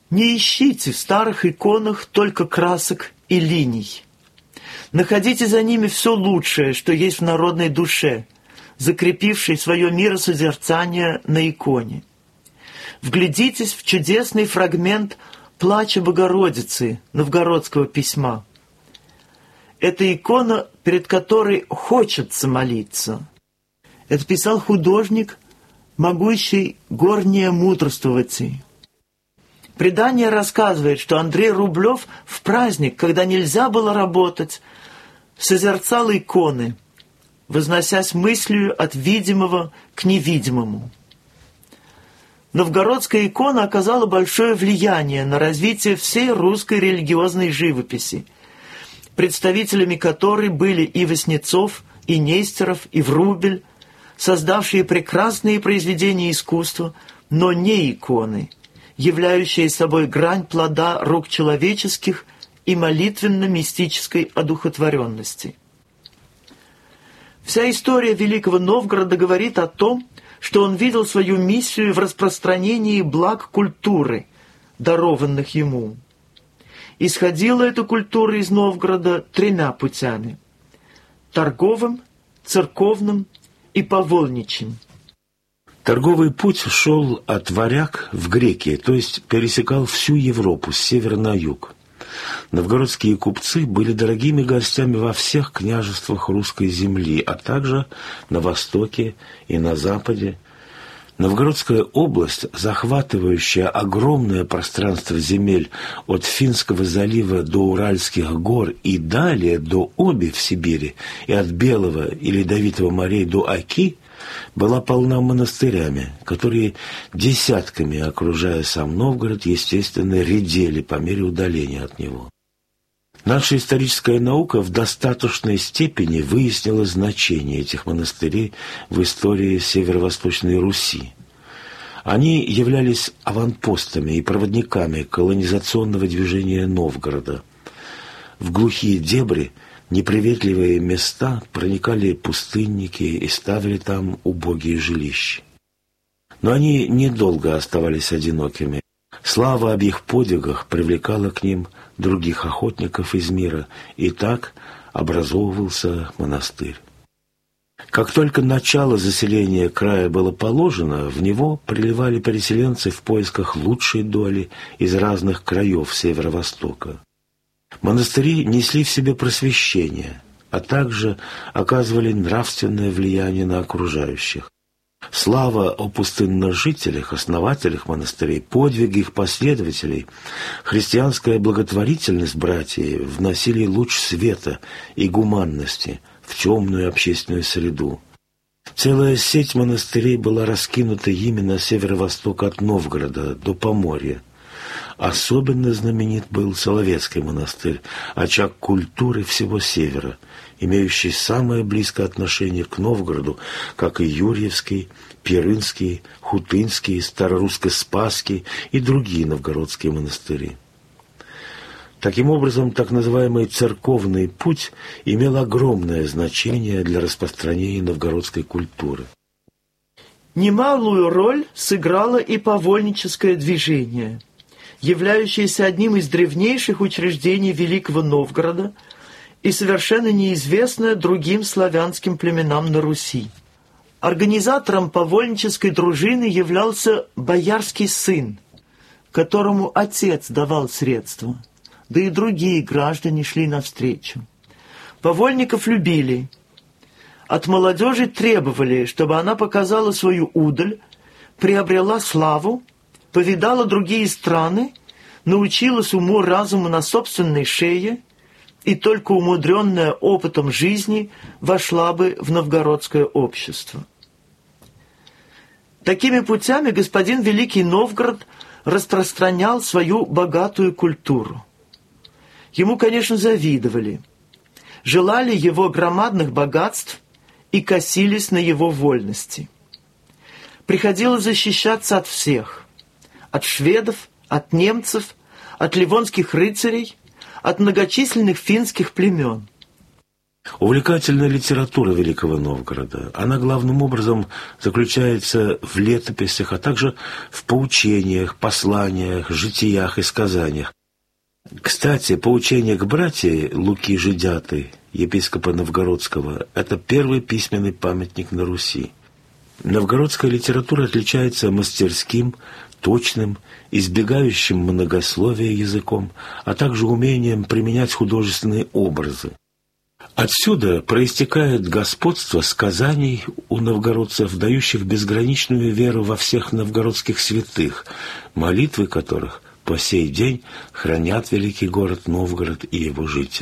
Не ищите в старых иконах только красок и линий. Находите за ними все лучшее, что есть в народной душе, закрепившей свое миросозерцание на иконе. Вглядитесь в чудесный фрагмент «Плача Богородицы» Новгородского письма. Это икона, перед которой хочется молиться. Это писал художник, могущий горнее мудрствовать. Предание рассказывает, что Андрей Рублев в праздник, когда нельзя было работать, созерцал иконы, возносясь мыслью от видимого к невидимому. Новгородская икона оказала большое влияние на развитие всей русской религиозной живописи, представителями которой были и Васнецов, и Нестеров, и Врубель, создавшие прекрасные произведения искусства, но не иконы, являющие собой грань плода рук человеческих и молитвенно-мистической одухотворенности. Вся история Великого Новгорода говорит о том, что он видел свою миссию в распространении благ культуры, дарованных ему. Исходила эта культура из Новгорода 3 путями – торговым, церковным и повольничьим. Торговый путь шел от варяг в греки, то есть пересекал всю Европу с севера на юг. Новгородские купцы были дорогими гостями во всех княжествах русской земли, а также на востоке и на западе. Новгородская область, захватывающая огромное пространство земель от Финского залива до Уральских гор и далее до Оби в Сибири и от Белого и Ледовитого морей до Оки, была полна монастырями, которые десятками, окружая сам Новгород, естественно, редели по мере удаления от него. Наша историческая наука в достаточной степени выяснила значение этих монастырей в истории Северо-Восточной Руси. Они являлись аванпостами и проводниками колонизационного движения Новгорода. В глухие дебри, неприветливые места проникали пустынники и ставили там убогие жилища. Но они недолго оставались одинокими. Слава об их подвигах привлекала к ним других охотников из мира, и так образовывался монастырь. Как только начало заселения края было положено, в него приливали переселенцы в поисках лучшей доли из разных краев северо-востока. Монастыри несли в себе просвещение, а также оказывали нравственное влияние на окружающих. Слава о пустынных жителях, основателях монастырей, подвиги их последователей, христианская благотворительность братьев вносили луч света и гуманности в темную общественную среду. Целая сеть монастырей была раскинута ими на северо-восток от Новгорода до Поморья. Особенно знаменит был Соловецкий монастырь, очаг культуры всего севера, имеющий самое близкое отношение к Новгороду, как и Юрьевский, Пирынский, Хутынский, Старорусско-Спасский и другие новгородские монастыри. Таким образом, так называемый церковный путь имел огромное значение для распространения новгородской культуры. Немалую роль сыграло и повольническое движение, являющееся одним из древнейших учреждений Великого Новгорода и совершенно неизвестное другим славянским племенам на Руси. Организатором повольнической дружины являлся боярский сын, которому отец давал средства, да и другие граждане шли навстречу. Повольников любили. От молодежи требовали, чтобы она показала свою удаль, приобрела славу, повидала другие страны, научилась уму-разуму на собственной шее и только умудренная опытом жизни вошла бы в новгородское общество. Такими путями господин Великий Новгород распространял свою богатую культуру. Ему, конечно, завидовали, желали его громадных богатств и косились на его вольности. Приходилось защищаться от всех – от шведов, от немцев, от ливонских рыцарей, от многочисленных финских племен. Увлекательная литература Великого Новгорода. Она главным образом заключается в летописях, а также в поучениях, посланиях, житиях и сказаниях. Кстати, поучение к братье Луки Жидяты, епископа Новгородского, это первый письменный памятник на Руси. Новгородская литература отличается мастерским, точным, избегающим многословия языком, а также умением применять художественные образы. Отсюда проистекает господство сказаний у новгородцев, дающих безграничную веру во всех новгородских святых, молитвы которых по сей день хранят великий город Новгород и его жители.